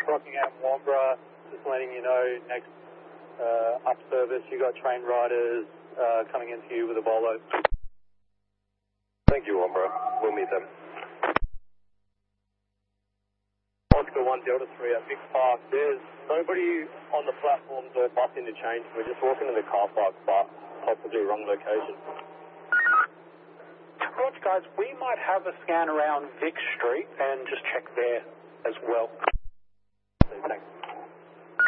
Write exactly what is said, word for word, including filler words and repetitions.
Rockingham, Wambra, just letting you know, next uh, up service, you got train riders uh, coming into you with a Volvo. Thank you, Wambra. We'll meet them. Oscar one Delta three at Vic Park. There's nobody on the platforms or bus interchange. We're just walking in the car park, but possibly wrong location. Roger, guys, we might have a scan around Vic Street and just check there as well. Thanks.